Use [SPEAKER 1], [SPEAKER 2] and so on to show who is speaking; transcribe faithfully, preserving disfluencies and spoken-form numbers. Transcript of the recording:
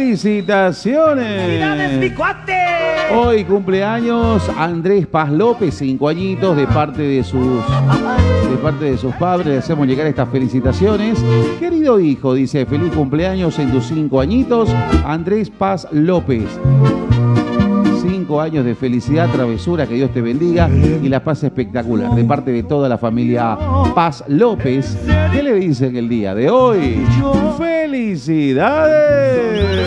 [SPEAKER 1] ¡Felicitaciones!
[SPEAKER 2] ¡Felicidades, mi cuate!
[SPEAKER 1] Hoy cumpleaños Andrés Paz López, cinco añitos, de parte de sus, de parte de sus padres. Le hacemos llegar estas felicitaciones. Querido hijo, dice, feliz cumpleaños en tus cinco añitos, Andrés Paz López. Cinco años de felicidad, travesura, que Dios te bendiga y la paz espectacular. De parte de toda la familia Paz López, ¿qué le dicen el día de hoy? ¡Felicidades!